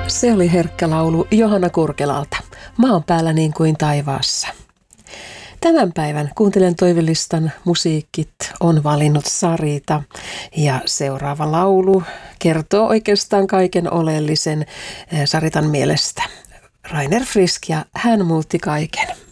Se oli herkkä laulu Johanna Kurkelalta. Maan päällä niin kuin taivaassa. Tämän päivän Kuuntelen toivelistan musiikit on valinnut Sarita ja seuraava laulu kertoo oikeastaan kaiken oleellisen Saritan mielestä. Rainer Frisk ja Hän muutti kaiken.